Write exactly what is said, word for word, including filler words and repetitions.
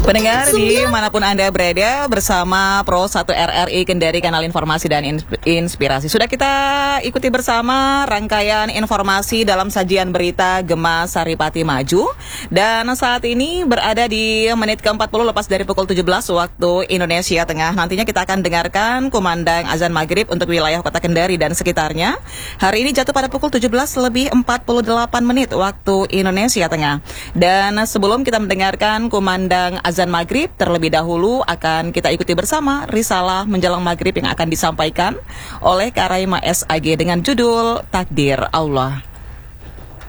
Pendengar dimanapun Anda berada, bersama Pro satu R R I Kendari, kanal informasi dan inspirasi. Sudah kita ikuti bersama rangkaian informasi dalam sajian berita Gema Saripati Maju. Dan saat ini berada di menit ke empat puluh lepas dari pukul tujuh belas waktu Indonesia Tengah. Nantinya kita akan dengarkan kumandang azan maghrib untuk wilayah kota Kendari dan sekitarnya. Hari ini jatuh pada pukul tujuh belas lebih empat puluh delapan menit waktu Indonesia Tengah. Dan sebelum kita mendengarkan kumandang azan maghrib, terlebih dahulu akan kita ikuti bersama risalah menjelang maghrib yang akan disampaikan oleh Karaima S A G dengan judul Takdir Allah.